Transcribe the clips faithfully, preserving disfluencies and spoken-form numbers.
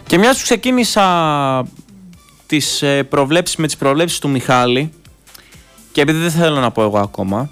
Και μιας που ξεκίνησα τις προβλέψεις με τις προβλέψεις του Μιχάλη, και επειδή δεν θέλω να πω εγώ ακόμα,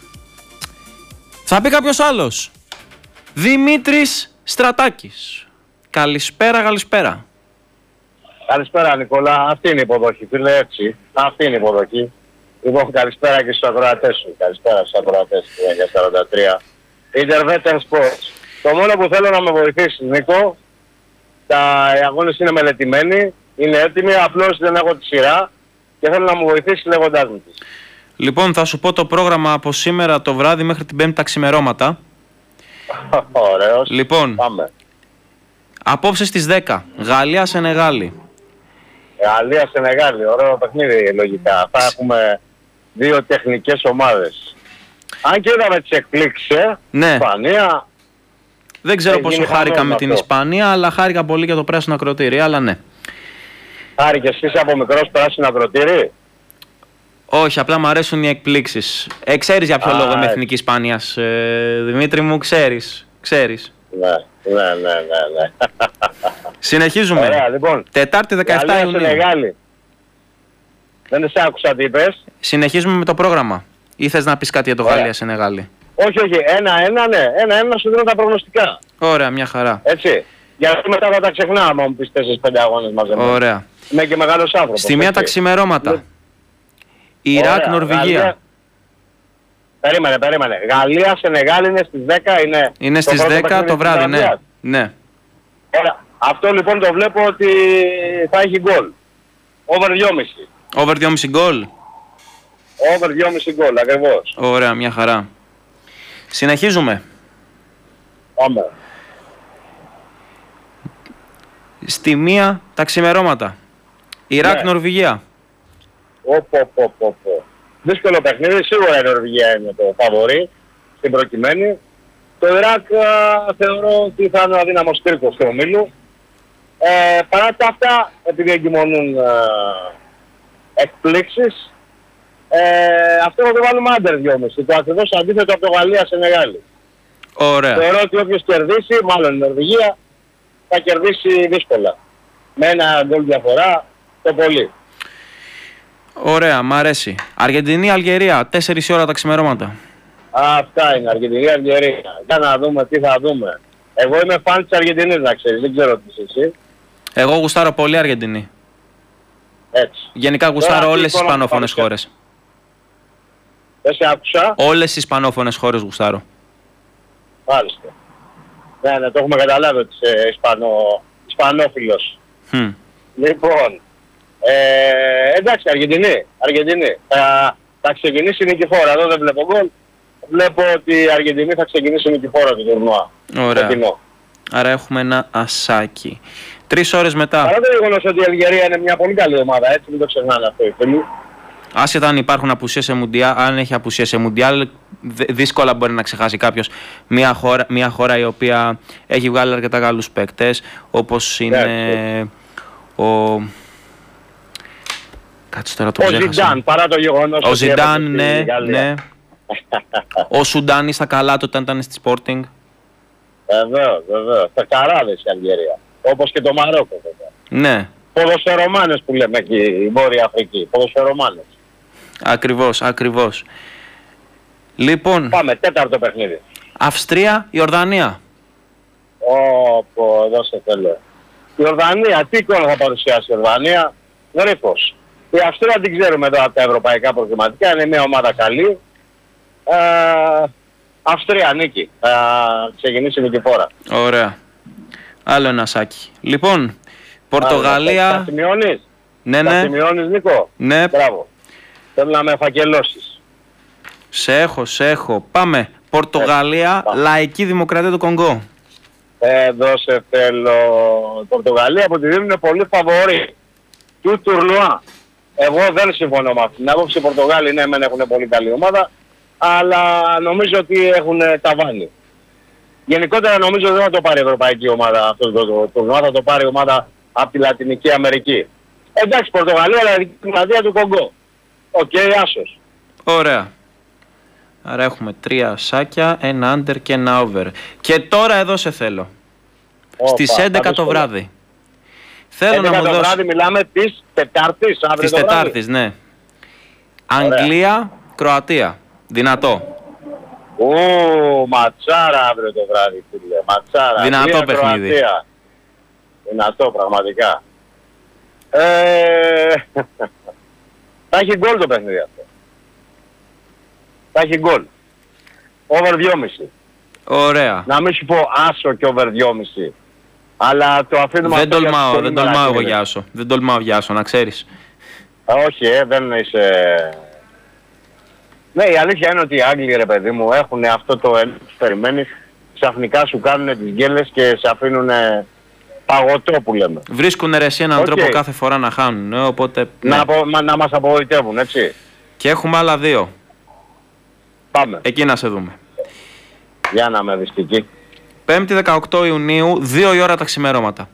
θα πει κάποιος άλλος. Δημήτρης Στρατάκης. Καλησπέρα, καλησπέρα. Καλησπέρα Νικόλα, αυτή είναι η υποδοχή, φίλε, έτσι. Αυτή είναι η υποδοχή. Λοιπόν, καλησπέρα και στους ακροατές σου. Καλησπέρα στους ακροατές του για σαράντα τρία. Interveter Sports. Το μόνο που θέλω να με βοηθήσεις, Νίκο, τα αγώνες είναι μελετημένοι, είναι έτοιμοι, απλώς δεν έχω τη σειρά και θέλω να μου βοηθήσεις λέγοντάς μου τις. Λοιπόν, θα σου πω το πρόγραμμα από σήμερα το βράδυ μέχρι την Πέμπτη τα ξημερώματα. Ωραίος. Λοιπόν, πάμε. Απόψε στις δέκα, Γαλλία-Σενεγάλη. Γαλλία-Σενεγάλη, ωραίο παιχνίδι λογικά. Θα έχουμε δύο τεχνικές ομάδες. Αν και είδαμε τις εκπλήξεις, ε, ναι. Ισπανία. Δεν ξέρω πόσο χάρηκα με την αυτό. Ισπανία, αλλά χάρηκα πολύ για το πράσινο ακροτήρι, αλλά ναι. Χάρηκες εσύ από μικρός πράσινο ακροτήρι. Όχι, απλά μου αρέσουν οι εκπλήξεις. Ε, ξέρεις για ποιο Α, λόγο είμαι ε. εθνική Ισπανίας, ε, Δημήτρη μου, ξέρεις. ξέρεις. Ναι, ναι, ναι, ναι, ναι. Συνεχίζουμε. Ωραία, λοιπόν. Τετάρτη δεκαεπτά Ιουνίου. Σενεγάλη. Δεν σε άκουσα τι είπες. Συνεχίζουμε με το πρόγραμμα. Ή θες να πεις κάτι για το Ωραία. Γαλλία-Σενεγάλη? Όχι, όχι. Ένα-ένα, ναι. Ένα-ένα σου δίνω τα προγνωστικά. Ωραία, μια χαρά. Έτσι. Γιατί μετά θα τα ξεχνάω, άμα μου πεις τέσσερις πέντε αγώνες μαζεμένα. Ωραία. Είμαι και μεγάλος άνθρωπος. Στη μία έτσι. τα ξημερώματα. Ναι. Ιράκ-Νορβηγία. Γαλλία... Περίμενε, περίμενε. Γαλλία-Σενεγάλη είναι στις δέκα, είναι... Είναι στις πρώτο δέκα παιχνίδι το της βράδυ, ναι. Γαλλίας. ναι. Ωραία. Αυτό λοιπόν το βλέπω ότι θα έχει γκολ. Over δυόμισι. Over δυόμισι γκολ. Over δυόμισι γκολ, ακριβώς. Ωραία, μια χαρά. Συνεχίζουμε. Πάμε. Στη μία τα ξημερώματα. Ιράκ-Νορβηγία. Οπ, οπ, οπ, οπ. Δύσκολο παιχνίδι, σίγουρα η Νορβηγία είναι το φαβορί στην προκειμένη. Το Ιράκ α, θεωρώ ότι θα είναι ο αδύναμος κρίκος του ομίλου. Ε, παρά τα αυτά, επειδή εγκυμονούν α, εκπλήξεις, ε, αυτό θα το βάλουμε άντερ δυόμισι. Το ακριβώς αντίθετο από το Γαλλία-Σενεγάλη. Ωραία. Θεωρώ ότι όποιος κερδίσει, μάλλον η Νορβηγία, θα κερδίσει δύσκολα. Με ένα γκολ διαφορά το πολύ. Ωραία, μ' αρέσει. Αργεντινή-Αλγερία, τέσσερις ώρα τα ξημερώματα. Αυτά είναι, Αργεντινή, Αλγερία. Για να δούμε τι θα δούμε. Εγώ είμαι φαν της Αργεντινής, να ξέρεις, δεν ξέρω τι είσαι εσύ. Εγώ γουστάρω πολύ Αργεντινή. Έτσι. Γενικά γουστάρω Τώρα, όλες τι τις εικόνα ισπανόφωνες θα πάρεις, χώρες. Δεν σε άκουσα. Όλες τις ισπανόφωνες χώρες γουστάρω. Μάλιστα. Ναι, ναι, το έχουμε καταλάβει ότι είσαι Ισπανό, Ισπανόφιλος. Hm. Λοιπόν, ε, εντάξει, Αργεντινή, Αργεντινή. Θα, θα ξεκινήσει νικηφόρα, εδώ δεν βλέπω γκολ. Βλέπω ότι η Αργεντινή θα ξεκινήσει νικηφόρα του τουρνουά. Ωραία. Άρα έχουμε ένα ασάκι. Τρεις ώρες μετά. Παρά το γεγονός ότι η Αλγερία είναι μια πολύ καλή ομάδα, έτσι μην το ξεχνάνε αυτό οι φίλοι. Άσχετα αν υπάρχουν απουσίες σε μουντιάλ, αν έχει απουσίες σε μουντιάλ, δύσκολα μπορεί να ξεχάσει κάποιος μια χώρα, μια χώρα η οποία έχει βγάλει αρκετά καλούς παίκτες, όπως είναι yeah, ο... Κάτσε τώρα το ο ξέχασα. Ζιντάν, παρά το γεγονός ο Ζιντάν, ναι, ναι. Ο Σουντάνη στα καλά του όταν ήταν στη Sporting. Βεβαίως, βεβαίως. Τα καράδες η Αλγερία. Όπως και το Μαρόκο βέβαια. Ναι. Ποδοσφαιρομάνες που λέμε εκεί, η Βόρεια Αφρική. Ποδοσφαιρομάνες. Ακριβώς, ακριβώς. Λοιπόν. Πάμε, τέταρτο παιχνίδι. Αυστρία, Ιορδανία. Ωπω, εδώ σε θέλω. Η Ιορδανία, τι εικόνα θα παρουσιάσει η Ιορδανία? Γρήφος. Η Αυστρία την ξέρουμε εδώ από τα ευρωπαϊκά προγραμματικά, είναι μια ομάδα καλή. Ε, Αυστρία νίκη. Θα ξεκινήσει νικηφόρα. Ωραία. Άλλο ένα σάκι. Λοιπόν, Πορτογαλία. Θα σημειώνεις? Ναι, ναι. Θα σημειώνεις, Νίκο? Ναι. Μπράβο. Θέλω να με φακελώσεις. Σε έχω, σε έχω. Πάμε. Πορτογαλία, ε, Λαϊκή Δημοκρατία του Κονγκό. Εδώ σε θέλω. Η Πορτογαλία που τη δίνουν πολύ φαβορί του τουρνουά. Εγώ δεν συμφωνώ με αυτήν την άποψη. Οι Πορτογάλοι ναι, μεν έχουν πολύ καλή ομάδα, αλλά νομίζω ότι έχουν ταβάνι. Γενικότερα νομίζω δεν θα το πάρει η ευρωπαϊκή ομάδα αυτό το τουρνουά, θα το πάρει η ομάδα από τη Λατινική Αμερική. Εντάξει, Πορτογαλία, αλλά η Δημοκρατία του Κονγκό. Οκ, okay, άσος. Ωραία. Άρα έχουμε τρία σάκια, ένα under και ένα over. Και τώρα εδώ σε θέλω. Οπα, στις έντεκα το βράδυ. Θέλω να μου το δώσει. βράδυ μιλάμε της Τετάρτης. Της Τετάρτης, ναι. Αγγλία, Κροατία. Δυνατό. Ου, ματσάρα αύριο το βράδυ, φίλε. Ματσάρα. Δυνατό Αγγλία, παιχνίδι. Κροατία. Δυνατό, πραγματικά. Ε... θα έχει γκολ το παιχνίδι αυτό. Θα έχει γκολ. Over δυόμισι. Ωραία. Να μην σου πω άσο και over δυόμισι. Αλλά το αφήνουμε Δεν αυτό για τολμάω, τις δεν πολύ τολμάω εγώ μαλακίες. για άσο. Δεν τολμάω για άσο, να ξέρεις. Όχι, ε, δεν είσαι... Ναι, η αλήθεια είναι ότι οι Άγγλοι, ρε παιδί μου, έχουν αυτό το ενώ τους περιμένεις, ξαφνικά σου κάνουν τις γκέλες και σε αφήνουν παγωτό που λέμε. Βρίσκουν ρε εσύ έναν Οκ. τρόπο κάθε φορά να χάνουν, ε, οπότε... Να, ναι. απο, μα- να μας απογοητεύουν, έτσι. Και έχουμε άλλα δύο. Πάμε. Εκεί να σε δούμε. Για να με δεις και εκεί. Πέμπτη δεκαοκτώ Ιουνίου, δύο η ώρα τα ξημερώματα.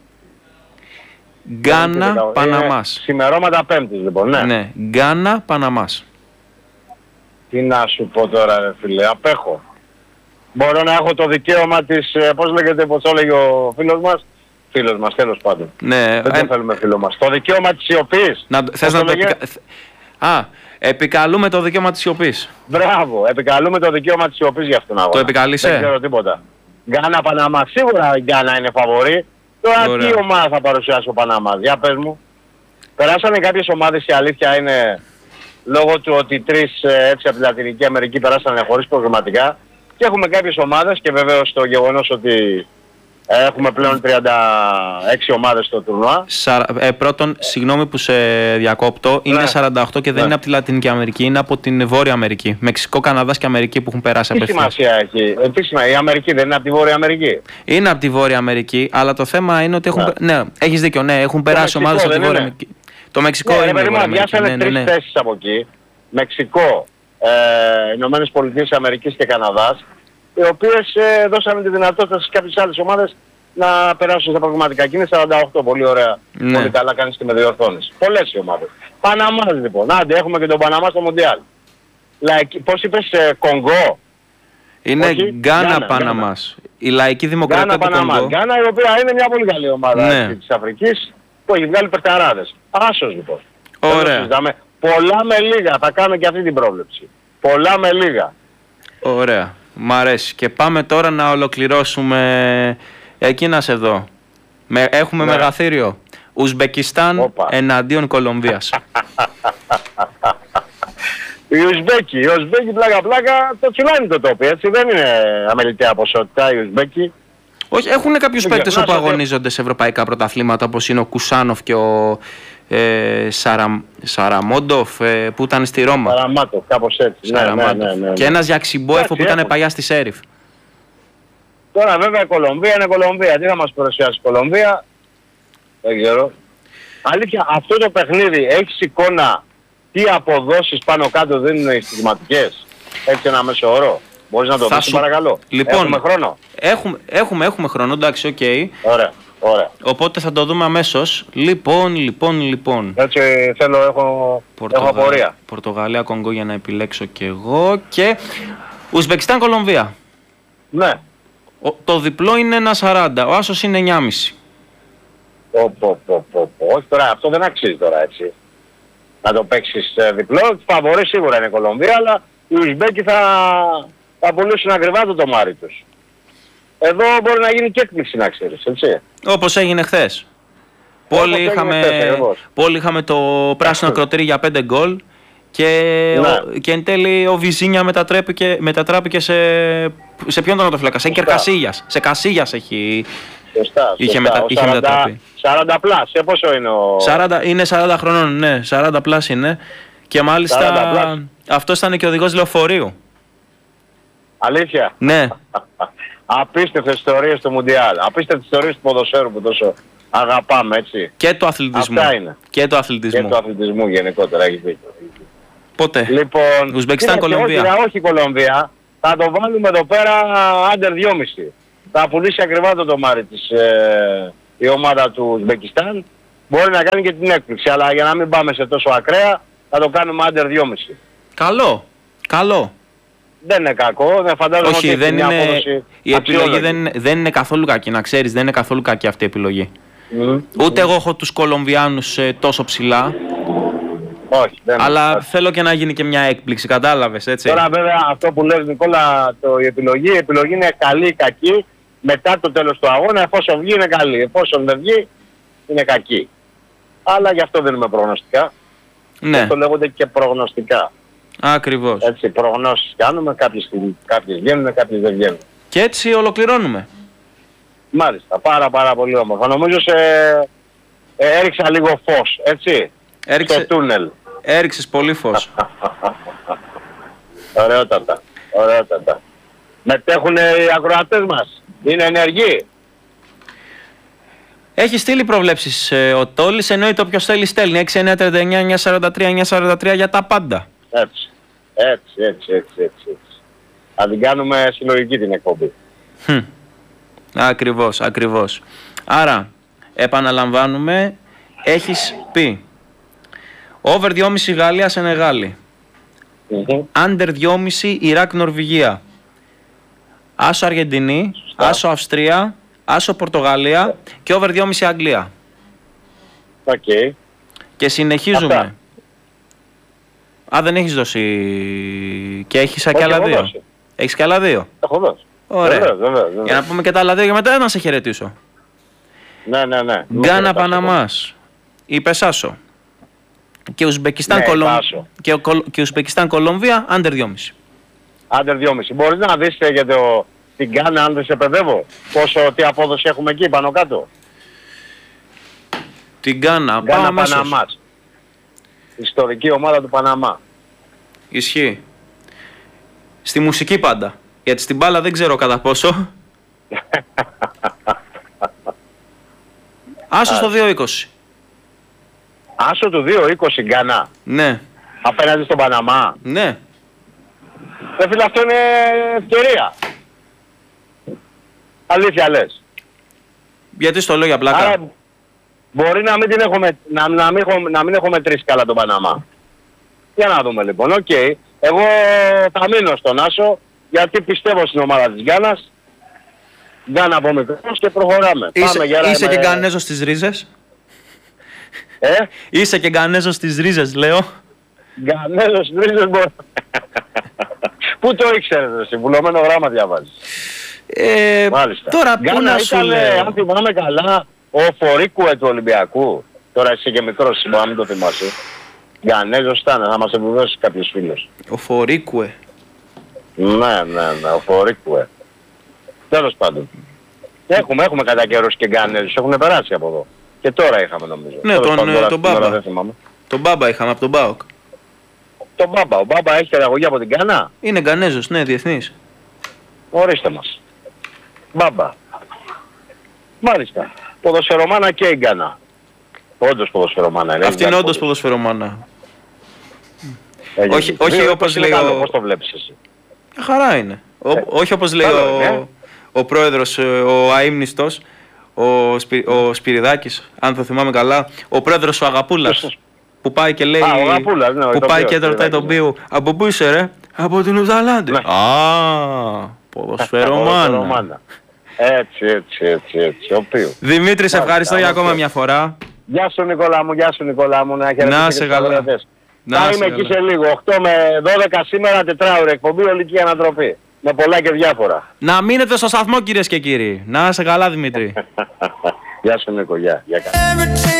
Γκάνα, Είναι Παναμάς. Ξημερώματα Πέμπτης, λοιπόν, ναι. Ναι, Γκάνα, Παναμάς. Τι να σου πω τώρα, ρε φίλε, απέχω. Μπορώ να έχω το δικαίωμα της, ε, πώς λέγεται, πώς το έλεγε ο φίλος μας. Φίλος μας, τέλος πάντων. Ναι, Δεν ε, το θέλουμε φίλο μας. Το δικαίωμα της σιωπής. να, Πώς θες το να το λέγε? επικα... Α, επικαλούμε το δικαίωμα της σιωπής. Μπράβο, επικαλούμε το δικαίωμα της σιωπής για αυτόν τον αγώνα. Το επικαλείσαι? Δεν ξέρω τίποτα. Γκάνα, Παναμά, σίγουρα η Γκάνα είναι φαβορή. Τώρα Ωραία. τι ομάδα θα παρουσιάσει ο Παναμάς, για πες μου. Περάσανε κάποιες ομάδες, η αλήθεια είναι, λόγω του ότι τρεις ε, έτσι από τη Λατινική Αμερική περάσανε χωρίς προγραμματικά. Και έχουμε κάποιες ομάδες και βεβαίως το γεγονός ότι ε, έχουμε πλέον τριάντα έξι ομάδες στο τουρνουά. Σα, ε, πρώτον, συγγνώμη που σε διακόπτω, είναι Ναι. σαράντα οκτώ και δεν Ναι. είναι από τη Λατινική Αμερική, είναι από την Βόρεια Αμερική. Μεξικό, Καναδάς και Αμερική που έχουν περάσει Τι απευθείας. σημασία έχει, ε, τι σημασία, η Αμερική δεν είναι από τη Βόρεια Αμερική. Είναι από τη Βόρεια Αμερική, αλλά το θέμα είναι ότι έχουν. Ναι. πε- Ναι, έχεις δίκιο, ναι, έχουν περάσει Μεξικό ομάδες από τη δεν Βόρεια είναι? Αμερική. Το Μεξικό Ναι, ρε είναι. παιδί μου, Βόρεια Αμερική, αδειάσανε ναι, ναι, τρεις ναι. θέσεις από εκεί. Μεξικό, ε, Ηνωμένες Πολιτείες Αμερικής και Καναδάς, οι οποίες ε, δώσανε τη δυνατότητα σε κάποιες άλλες ομάδες να περάσουν στα προγραμματικά. Και είναι σαράντα οκτώ, πολύ ωραία. Ναι. Πολύ καλά κάνεις και με διορθώνεις. Πολλές οι ομάδες. Παναμάς λοιπόν. Άντε, έχουμε και τον Παναμά στο Μουντιάλ. Λαϊκή, πώς είπες, ε, Κονγκό. Είναι Όχι, Γκάνα, Γκάνα, Παναμάς. Η λαϊκή δημοκρατία Γκάνα, του Παναμά. Κονγκό. Γκάνα, η οποία είναι μια πολύ καλή ομάδα Ναι. έτσι, της Αφρικής, που έχει βγάλει παιχταράδες. Άσος λοιπόν. Δεν το Ωραία. συζητάμε. Πολλά με λίγα. Θα κάνω και αυτή την πρόβλεψη. Πολλά με λίγα. Ωραία. Μ' αρέσει. Και πάμε τώρα να ολοκληρώσουμε. Εκεί να σε δω. Με, έχουμε Ναι. μεγαθύριο. Ουσμπεκιστάν Όπα. εναντίον Κολομβίας. Οι Ουσμπέκοι, οι Ουσμπέκοι πλάκα πλάκα το τσουλάνι το τόπι, έτσι δεν είναι αμεληταία ποσότητα οι Ουσμπέκοι. Όχι, έχουν κάποιους Δεν παίκτες ξέρω, όπου να σου πω- αγωνίζονται σε ευρωπαϊκά πρωταθλήματα, όπως είναι ο Κουσάνοφ και ο ε, Σαρα, Σαραμόντοφ ε, που ήταν στη Ρώμα. Παραμάτο, κάπως έτσι. Ναι, ναι, Σαραμάντοφ. ναι, ναι, ναι. Και ένας Γιαξιμπόεφ Εντάξει, που ήταν έχουν. παλιά στη Σέριφ. Τώρα βέβαια η Κολομβία είναι Κολομβία. Τι θα μας παρουσιάσει η Κολομβία, δεν ξέρω. Αλήθεια, αυτό το παιχνίδι έχεις εικόνα τι αποδόσεις πάνω κάτω δίνουν οι στοιχηματικές. Έτσι ένα μέσο όρο. Μπορείς να το Θα δεις, σου- παρακαλώ. Λοιπόν, Έχουμε χρόνο. Έχουμε, έχουμε, έχουμε χρόνο, εντάξει, οκ. Ωραία, ωραία. Οπότε θα το δούμε αμέσως. Λοιπόν, λοιπόν, λοιπόν. Έτσι θέλω, έχω, έχω απορία. Πορτογαλία, Κονγκό για να επιλέξω κι εγώ. Και Ουσμπεκιστάν, Κολομβία. Ναι. Ο- το διπλό είναι ένα σαράντα. Ο άσος είναι εννιά κόμμα πέντε. Πω, πω, πω, πω, πω. Όχι τώρα, αυτό δεν αξίζει τώρα έτσι. Να το παίξεις ε, διπλό. Φαβορή σίγουρα είναι η Κολομβία, αλλά οι Ουσμπέκοι θα, θα πουλήσουν ακριβά το τομάρι τους. Εδώ μπορεί να γίνει και έκπληξη να ξέρεις, έτσι. Όπως έγινε χθες. Πολύ έγινε είχαμε, χθες, ακριβώς. πολύ είχαμε το πράσινο ακροτήρι για πέντε γκολ. Και, Ναι. ο, και εν τέλει ο Βιζίνια μετατράπηκε, μετατράπηκε σε, σε ποιον τον οτοφυλάκα, σε Ίκερ Σωστά. Κασίγιας. Σε Κασίγιας έχει... Σωστά, Είχε σωστά. μετα- Ο είχε σαράντα μετατραπεί. σαράντα πλάς, ε, πόσο είναι ο... σαράντα, είναι σαράντα χρονών, ναι, σαράντα πλάς είναι. Και μάλιστα σαράντα πλάς. αυτός ήταν και οδηγός λεωφορείου. Αλήθεια. Ναι, Απίστευτες ιστορίες του Μουντιάλ. Απίστευτες ιστορίες του ποδοσφαίρου που τόσο αγαπάμε, έτσι. και του αθλητισμού. Αυτά είναι. Και του Και αθλητισμού. του αθλητισμού γενικότερα, έχεις δίκιο. Πότε. Λοιπόν, Ουσμπεκιστάν, κοίταξε, Κολομβία. Όχι, όχι Κολομβία. Θα το βάλουμε εδώ πέρα άντερ δυόμισι. Θα πουλήσει ακριβά το τομάρι της ε, η ομάδα του Ουσμπεκιστάν. Μπορεί να κάνει και την έκπληξη, αλλά για να μην πάμε σε τόσο ακραία, θα το κάνουμε άντερ δυόμισι. Καλό. Καλό. Δεν είναι κακό, δεν φαντάζομαι ότι Όχι, έχει δεν μια είναι, απόδοση η επιλογή αξιόλογη. δεν είναι, δεν είναι καθόλου κακή. Να ξέρεις, δεν είναι καθόλου κακή αυτή η επιλογή. Mm. Ούτε εγώ έχω τους Κολομβιάνους ε, τόσο ψηλά. Όχι, δεν Αλλά είναι. θέλω και να γίνει και μια έκπληξη, κατάλαβες, έτσι. Τώρα βέβαια αυτό που λες Νικόλα, το, η, επιλογή, η επιλογή είναι καλή ή κακή μετά το τέλος του αγώνα. Εφόσον βγει είναι καλή, εφόσον δεν βγει είναι κακή. Αλλά γι' αυτό δίνουμε προγνωστικά. Ναι, Αυτό λέγονται και προγνωστικά. ακριβώς. Έτσι, προγνώσεις κάνουμε, κάποιες, κάποιες βγαίνουν, κάποιες δεν βγαίνουν. Και έτσι ολοκληρώνουμε. Μάλιστα, πάρα πάρα πολύ όμορφα. Νομίζω σε ε, έριξα λίγο φως, έτσι, Έριξε, στο τούνελ. έριξες πολύ φως. Ωραιότατα, ωραιότατα. Μετέχουν οι ακροατές μας, είναι ενεργοί. Έχει στείλει προβλέψεις ε, ο Τόλης, εννοείται όποιος θέλει στέλνει. έξι εννιά τριάντα εννιά εννιακόσια σαράντα τρία εννιακόσια σαράντα τρία για τα πάντα. Έτσι, έτσι, έτσι, έτσι, έτσι. έτσι. Θα την κάνουμε συλλογική την εκπομπή. Χμ. Ακριβώς, ακριβώς. Άρα, επαναλαμβάνουμε, έχεις πει over δυόμισι Γαλλία Σενεγάλη, Μμμ. under δυόμισι Ιράκ Νορβηγία, άσο Αργεντινή, Σωστά. άσο Αυστρία, άσο Πορτογαλία και over δυόμισι Αγγλία. Οκ. Και συνεχίζουμε. Αυτά. Α, δεν έχεις δώσει και έχεις και Όχι, άλλα έχω δύο. δώσει. Έχεις και άλλα δύο. Έχω δώσει. Ωραία. Βεβαίως, βεβαίως, βεβαίως. Για να πούμε και τα άλλα δύο και μετά να σε χαιρετήσω. Ναι, ναι, ναι. Μην Γκάνα κρατάς Παναμάς. Είπες άσο. Και Ουζμπεκιστάν, Ναι, Κολομ... άσο. και, ο Κολ- και Ουζμπεκιστάν Κολομβία, under δυόμισι. Άντερ δυόμισι. Μπορείς να δεις ε, για το, την Γκάνα αν δεν σε παιδεύω. Πόσο, τι απόδοση έχουμε εκεί πάνω κάτω. Την Γκάνα, πάμε Γκάνα αμέσως. Παναμάς. Ιστορική ομάδα του Παναμά. Ισχύει. Στη μουσική πάντα. Γιατί στην μπάλα δεν ξέρω κατά πόσο. Άσο στο δύο είκοσι. Άσο του δύο είκοσι Γκάνα. Ναι, Απέναντι στον Παναμά. ναι. Δεν φίλε, αυτό είναι ευκαιρία. Αλήθεια λες. Γιατί στο λέω για πλάκα. Άρα μπορεί να μην, την έχουμε, να, να, μην, έχω- να μην έχω μετρήσει καλά τον Παναμά. Για να δούμε λοιπόν. Οκ. Εγώ θα μείνω στον Άσο γιατί πιστεύω στην ομάδα της Γκάνας. Γκάνα από μικρός και προχωράμε. Είσαι, Πάμε για είσαι με- και Γκανέζος στις ρίζες. Ε, Είσαι και Γκανέζος στις ρίζες, λέω. Γκανέζος τρίζες μπορεί. Πού το ήξερες εσύ, βουλωμένο γράμμα διαβάζεις. Ε, Μάλιστα. τώρα πού Γκάνα να σου ήταν, λέω. αν θυμάμαι καλά, ο Φορίκουε του Ολυμπιακού. Τώρα εσύ και μικρός, εσύ μπορεί να μην το θυμάσαι. Γκανέζος ήταν, θα μας επιβεβαιώσει κάποιος φίλος. Ο Φορίκουε. Ναι, ναι, ναι, ο Φορίκουε. Τέλος πάντων. Έχουμε, έχουμε κατά καιρούς και Γκανέζους, έχουν περάσει από εδώ. Και τώρα είχαμε νομίζω. Ναι, Τέλος τον, πάντων, ε, τώρα τον στην ώρα Μπάμπα. δεν θυμάμαι. Τον Μπάμπα είχαμε από τον Μπάοκ. Τον Μπάμπα, ο Μπάμπα έχει καταγωγή από την Γκάνα. Είναι Γκανέζος, ναι, διεθνής. Ορίστε μας. Μπάμπα. Μάλιστα. Ποδοσφαιρομάνα και η Γκάνα. Όντως ποδοσφαιρομάνα είναι. Αυτή είναι όντως ποδοσφαιρομάνα. Έγινε. όχι- όχι Δύο, όπως είναι λέει καλό, ο- πώς το βλέπεις εσύ. Μια χαρά είναι. Ο- Ε, όχι όπως λέει καλό ο, είναι. ο πρόεδρος, ε, ο αείμνηστος, ο, Σπυ, ο Σπυριδάκης, αν το θυμάμαι καλά, ο πρόεδρος ο Αγαπούλας, που πάει και λέει, Α, ο Αγαπούλας, ναι, ο που πάει ηθοποιός, και ρωτάει τον Σπυριδάκης, Πίου, από πού είσαι ρε, από την Ουζαλάντη. Ναι. Α, ποδοσφαιρομάνα. Ποδοσφαιρομάνα. Έτσι, έτσι, έτσι, έτσι. Ο Πίου. Δημήτρη, σε ευχαριστώ για Μάλιστα, ακόμα οκ. μια φορά. Γεια σου Νικόλα μου, γεια σου Νικόλα μου. Να χαιρετήσω και σε τους καλά. αγορευτές. Να Θα σε είμαι εκεί καλά. σε λίγο. οκτώ με δώδεκα σήμερα, τετράωρη εκπομπή, ολική ανατροπή. Με πολλά και διάφορα. Να μείνετε στο σταθμό κυρίες και κύριοι. Να είσαι καλά Δημήτρη. Γεια σου Νίκο, γεια. Γεια καλά.